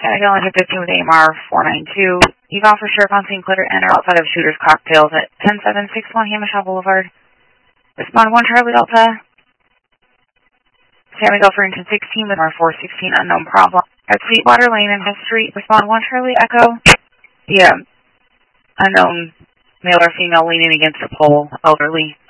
Abigail into 15 with AMR 492. Eval for Sheriff on scene, Clitter, enter outside of Shooter's Cocktails at 10761 Hamishaw Boulevard. Respond 1 Charlie Delta. San Miguel for engine 16 with AMR 416, unknown problem. At Sweetwater Lane and Hess Street, respond 1 Charlie Echo. Yeah, unknown male or female leaning against a pole, elderly.